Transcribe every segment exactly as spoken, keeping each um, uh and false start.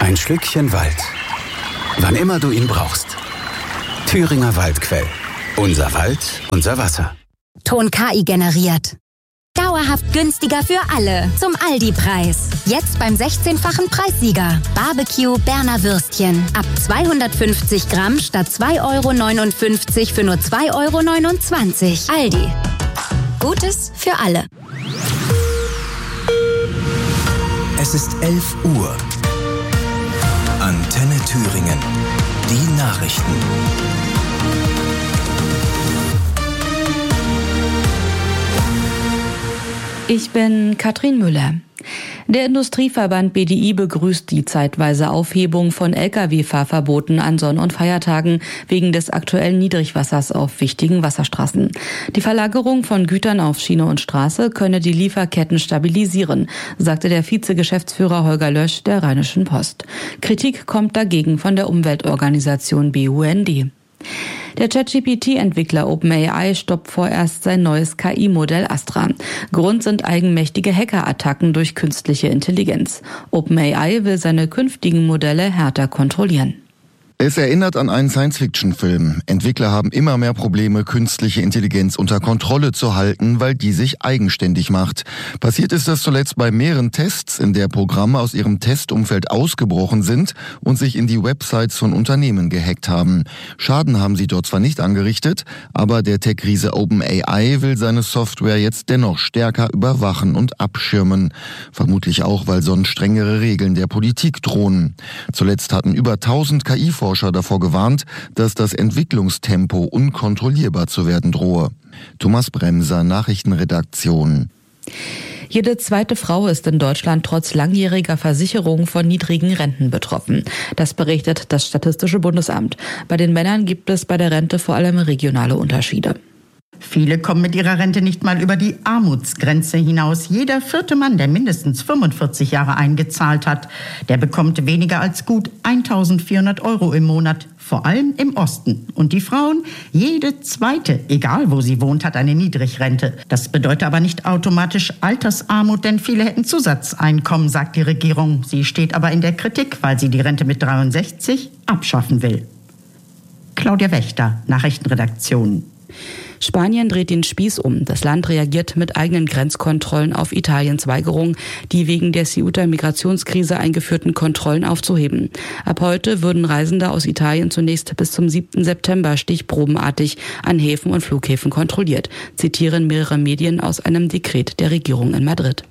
Ein Schlückchen Wald. Wann immer du ihn brauchst. Thüringer Waldquell. Unser Wald, unser Wasser. Ton K I generiert. Dauerhaft günstiger für alle. Zum Aldi-Preis. Jetzt beim sechzehnfachen Preissieger. Barbecue Berner Würstchen. Ab zweihundertfünfzig Gramm statt zwei Euro neunundfünfzig für nur zwei Euro neunundzwanzig. Aldi. Gutes für alle. Es ist elf Uhr. Antenne Thüringen. Die Nachrichten. Ich bin Katrin Müller. Der Industrieverband B D I begrüßt die zeitweise Aufhebung von L K W-Fahrverboten an Sonn- und Feiertagen wegen des aktuellen Niedrigwassers auf wichtigen Wasserstraßen. Die Verlagerung von Gütern auf Schiene und Straße könne die Lieferketten stabilisieren, sagte der Vizegeschäftsführer Holger Lösch der Rheinischen Post. Kritik kommt dagegen von der Umweltorganisation B U N D. Der ChatGPT-Entwickler OpenAI stoppt vorerst sein neues K I-Modell Astra. Grund sind eigenmächtige Hackerattacken durch künstliche Intelligenz. OpenAI will seine künftigen Modelle härter kontrollieren. Es erinnert an einen Science-Fiction-Film. Entwickler haben immer mehr Probleme, künstliche Intelligenz unter Kontrolle zu halten, weil die sich eigenständig macht. Passiert ist das zuletzt bei mehreren Tests, in der Programme aus ihrem Testumfeld ausgebrochen sind und sich in die Websites von Unternehmen gehackt haben. Schaden haben sie dort zwar nicht angerichtet, aber der Tech-Riese OpenAI will seine Software jetzt dennoch stärker überwachen und abschirmen. Vermutlich auch, weil sonst strengere Regeln der Politik drohen. Zuletzt hatten über tausend K I-Forscher davor gewarnt, dass das Entwicklungstempo unkontrollierbar zu werden drohe. Thomas Bremser, Nachrichtenredaktion. Jede zweite Frau ist in Deutschland trotz langjähriger Versicherung von niedrigen Renten betroffen. Das berichtet das Statistische Bundesamt. Bei den Männern gibt es bei der Rente vor allem regionale Unterschiede. Viele kommen mit ihrer Rente nicht mal über die Armutsgrenze hinaus. Jeder vierte Mann, der mindestens fünfundvierzig Jahre eingezahlt hat, der bekommt weniger als gut eintausendvierhundert Euro im Monat, vor allem im Osten. Und die Frauen, jede zweite, egal wo sie wohnt, hat eine Niedrigrente. Das bedeutet aber nicht automatisch Altersarmut, denn viele hätten Zusatzeinkommen, sagt die Regierung. Sie steht aber in der Kritik, weil sie die Rente mit dreiundsechzig abschaffen will. Claudia Wächter, Nachrichtenredaktion. Spanien dreht den Spieß um. Das Land reagiert mit eigenen Grenzkontrollen auf Italiens Weigerung, die wegen der Ceuta-Migrationskrise eingeführten Kontrollen aufzuheben. Ab heute würden Reisende aus Italien zunächst bis zum siebten September stichprobenartig an Häfen und Flughäfen kontrolliert, zitieren mehrere Medien aus einem Dekret der Regierung in Madrid.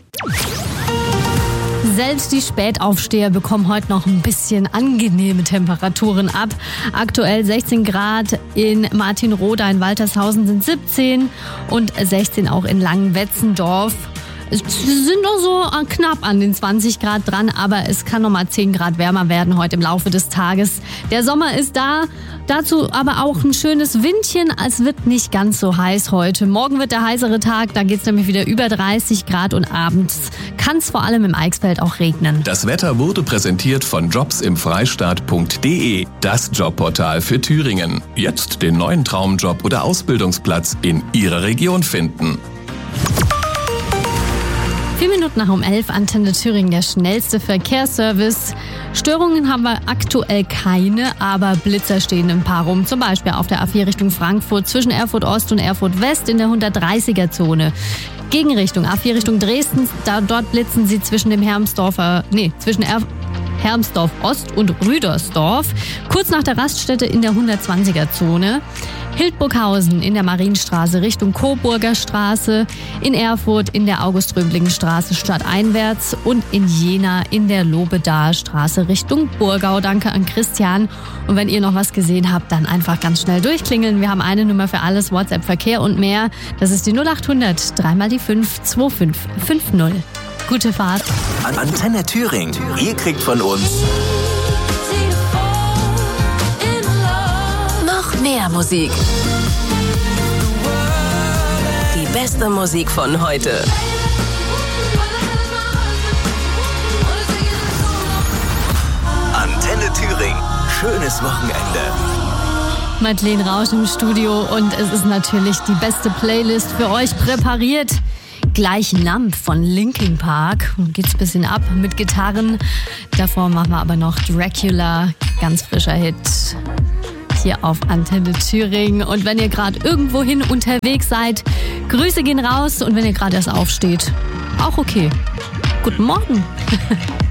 Selbst die Spätaufsteher bekommen heute noch ein bisschen angenehme Temperaturen ab. Aktuell sechzehn Grad in Martinroda, in Waltershausen sind siebzehn und sechzehn auch in Langenwetzendorf. Es sind noch so knapp an den zwanzig Grad dran, aber es kann noch mal zehn Grad wärmer werden heute im Laufe des Tages. Der Sommer ist da, dazu aber auch ein schönes Windchen. Es wird nicht ganz so heiß heute. Morgen wird der heißere Tag, da geht es nämlich wieder über dreißig Grad und abends kann es vor allem im Eichsfeld auch regnen. Das Wetter wurde präsentiert von jobs im freistaat punkt de, das Jobportal für Thüringen. Jetzt den neuen Traumjob oder Ausbildungsplatz in Ihrer Region finden. Vier Minuten nach um elf, Antenne Thüringen, der schnellste Verkehrsservice. Störungen haben wir aktuell keine, aber Blitzer stehen ein paar rum. Zum Beispiel auf der A vier Richtung Frankfurt zwischen Erfurt Ost und Erfurt West in der hundertdreißiger Zone. Gegenrichtung A vier Richtung Dresden, da, dort blitzen sie zwischen dem Hermsdorfer, nee, zwischen Erfurt. Hermsdorf Ost und Rüdersdorf, kurz nach der Raststätte in der hundertzwanziger Zone. Hildburghausen in der Marienstraße Richtung Coburger Straße, in Erfurt in der August-Röbling-Straße stadteinwärts und in Jena in der Lobedaer Straße Richtung Burgau. Danke an Christian. Und wenn ihr noch was gesehen habt, dann einfach ganz schnell durchklingeln. Wir haben eine Nummer für alles, WhatsApp, Verkehr und mehr. Das ist die null acht hundert, dreimal die fünf, zwei fünf fünf null. Gute Fahrt. Antenne Thüringen. Ihr kriegt von uns noch mehr Musik. Die beste Musik von heute. Antenne Thüringen. Schönes Wochenende. Madeleine Rausch im Studio und es ist natürlich die beste Playlist für euch präpariert. Gleich Numb von Linkin Park. Geht's ein bisschen ab mit Gitarren. Davor machen wir aber noch Dracula, ganz frischer Hit. Hier auf Antenne Thüringen. Und wenn ihr gerade irgendwohin unterwegs seid, Grüße gehen raus. Und wenn ihr gerade erst aufsteht, auch okay. Guten Morgen.